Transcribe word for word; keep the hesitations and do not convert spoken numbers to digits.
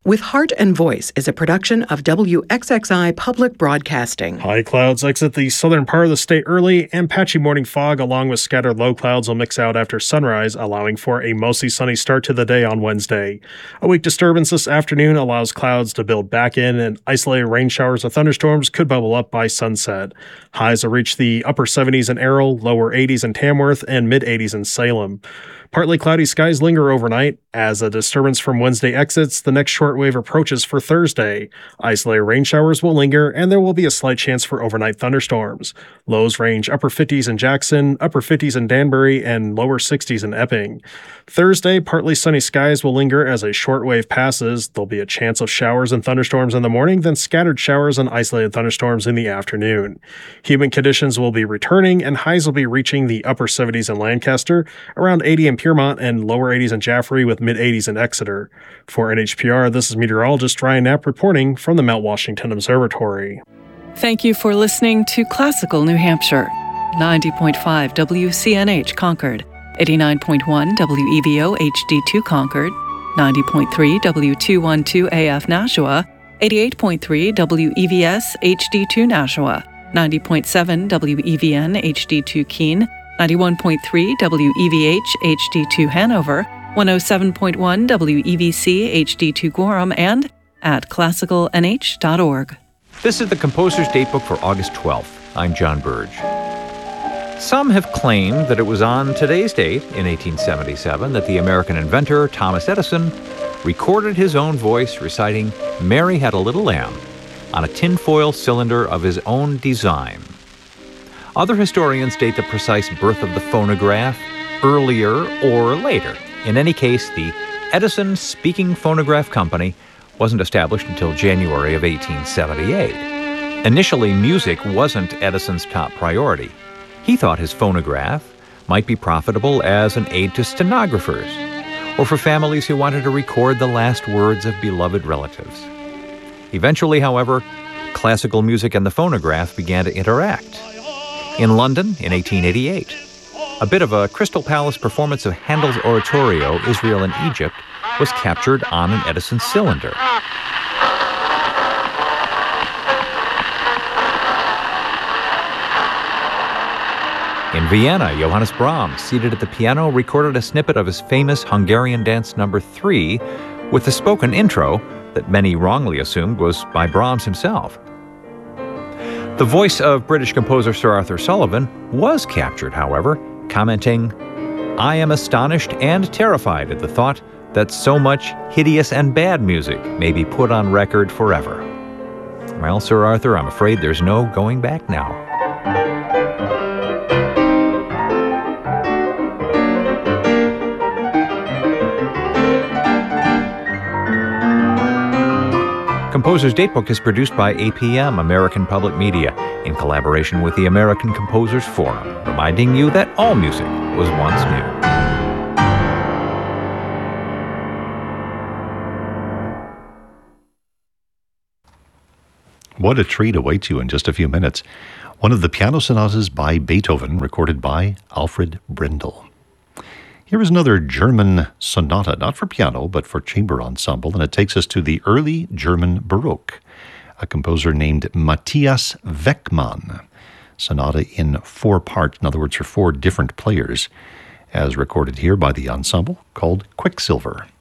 With Heart and Voice is a production of W X X I Public Broadcasting. High clouds exit the southern part of the state early, and patchy morning fog along with scattered low clouds will mix out after sunrise, allowing for a mostly sunny start to the day on Wednesday. A weak disturbance this afternoon allows clouds to build back in, and isolated rain showers or thunderstorms could bubble up by sunset. Highs will reach the upper seventies in Errol, lower eighties in Tamworth, and mid-eighties in Salem. Partly cloudy skies linger overnight. As a disturbance from Wednesday exits, the next shortwave approaches for Thursday. Isolated rain showers will linger, and there will be a slight chance for overnight thunderstorms. Lows range upper fifties in Jackson, upper fifties in Danbury, and lower sixties in Epping. Thursday, partly sunny skies will linger as a shortwave passes. There'll be a chance of showers and thunderstorms in the morning, then scattered showers and isolated thunderstorms in the afternoon. Humid conditions will be returning, and highs will be reaching the upper seventies in Lancaster, around eighty in Piermont, and lower eighties in Jaffrey with mid-eighties in Exeter. For N H P R, this is meteorologist Ryan Knapp reporting from the Mount Washington Observatory. Thank you for listening to Classical New Hampshire. ninety point five W C N H Concord, eighty-nine point one W E V O H D two Concord, ninety point three W two twelve A F Nashua, eighty-eight point three W E V S H D two Nashua, ninety point seven W E V N H D two Keene, ninety-one point three W E V H H D two Hanover, one oh seven point one W E V C H D two Gorham, and at classical n h dot org. This is the Composer's Datebook for August twelfth. I'm John Burge. Some have claimed that it was on today's date, in eighteen seventy-seven, that the American inventor Thomas Edison recorded his own voice reciting "Mary Had a Little Lamb" on a tinfoil cylinder of his own design. Other historians date the precise birth of the phonograph earlier or later. In any case, the Edison Speaking Phonograph Company wasn't established until January of eighteen seventy-eight. Initially, music wasn't Edison's top priority. He thought his phonograph might be profitable as an aid to stenographers or for families who wanted to record the last words of beloved relatives. Eventually, however, classical music and the phonograph began to interact. In London in eighteen eighty-eight, a bit of a Crystal Palace performance of Handel's oratorio, Israel in Egypt, was captured on an Edison cylinder. In Vienna, Johannes Brahms, seated at the piano, recorded a snippet of his famous Hungarian dance number three with the spoken intro that many wrongly assumed was by Brahms himself. The voice of British composer Sir Arthur Sullivan was captured, however, commenting, "I am astonished and terrified at the thought that so much hideous and bad music may be put on record forever." Well, Sir Arthur, I'm afraid there's no going back now. Composer's Datebook is produced by A P M, American Public Media, in collaboration with the American Composers Forum, reminding you that all music was once new. What a treat awaits you in just a few minutes. One of the piano sonatas by Beethoven, recorded by Alfred Brendel. Here is another German sonata, not for piano, but for chamber ensemble, and it takes us to the early German Baroque, a composer named Matthias Weckmann. Sonata in four parts, in other words, for four different players, as recorded here by the ensemble called Quicksilver.